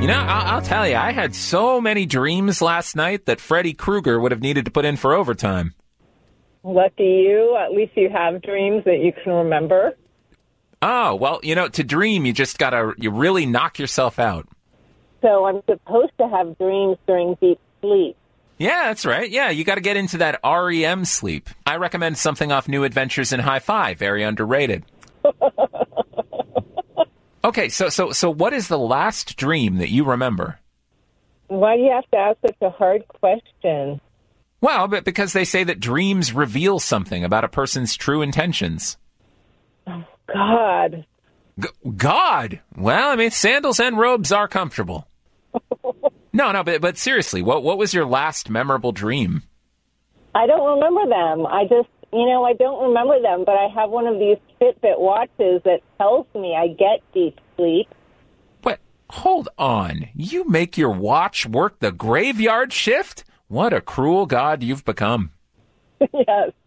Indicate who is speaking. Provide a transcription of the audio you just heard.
Speaker 1: I'll tell you, I had so many dreams last night that Freddy Krueger would have needed to put in for overtime.
Speaker 2: Lucky you. At least you have dreams that you can remember.
Speaker 1: Oh, well, to dream, you really knock yourself out.
Speaker 2: So I'm supposed to have dreams during deep sleep.
Speaker 1: Yeah, that's right. Yeah, you got to get into that REM sleep. I recommend something off New Adventures in Hi-Fi. Very underrated. Okay, so what is the last dream that you remember?
Speaker 2: Why do you have to ask such a hard question?
Speaker 1: Well, but because they say that dreams reveal something about a person's true intentions.
Speaker 2: Oh, God.
Speaker 1: God? Well, I mean, sandals and robes are comfortable. No, but seriously, what was your last memorable dream?
Speaker 2: I don't remember them. I don't remember them, but I have one of these Fitbit watches that tells me I get deep sleep.
Speaker 1: But hold on. You make your watch work the graveyard shift? What a cruel god you've become.
Speaker 2: Yes.